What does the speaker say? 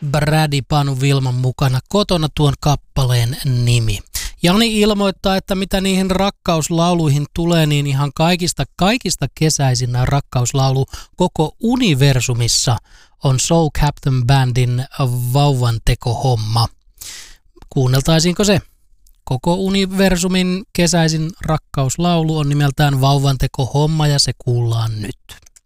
Brady Panu Vilman mukana kotona tuon kappaleen nimi. Jani ilmoittaa, että mitä niihin rakkauslauluihin tulee, niin ihan kaikista kesäisin rakkauslaulu koko universumissa on Soul Captain Bandin Vauvantekohomma. Kuunneltaisiinko se? Koko universumin kesäisin rakkauslaulu on nimeltään Vauvantekohomma ja se kuullaan nyt.